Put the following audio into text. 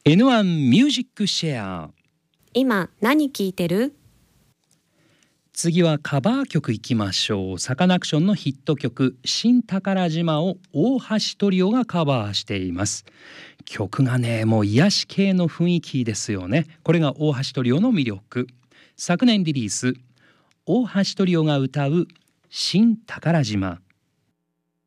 N1 ミュージックシェア。 今何聴いてる？ 次はカバー曲いきましょう。サカナクションのヒット曲新宝島を大橋トリオがカバーしています。曲がね、もう癒し系の雰囲気ですよね。これが大橋トリオの魅力。昨年リリース、大橋トリオが歌う新宝島。